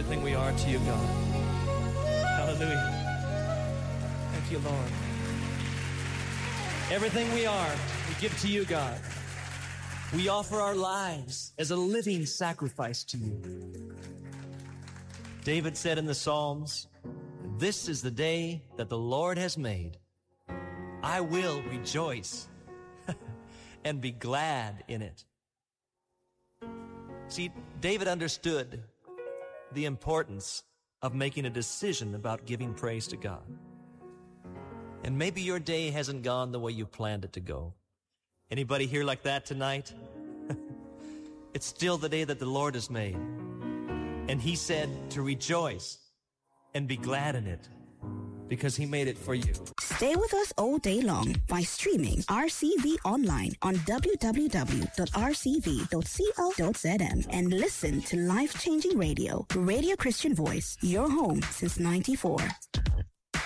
everything we are to you, God. Hallelujah. Thank you, Lord. Everything we are, we give to you, God. We offer our lives as a living sacrifice to you. David said in the Psalms, "This is the day that the Lord has made. I will rejoice and be glad in it." See, David understood the importance of making a decision about giving praise to God. And maybe your day hasn't gone the way you planned it to go. Anybody here like that tonight? It's still the day that the Lord has made. And he said to rejoice and be glad in it because he made it for you. Stay with us all day long by streaming RCV online on www.rcv.co.zm and listen to life-changing radio, Radio Christian Voice, your home since '94.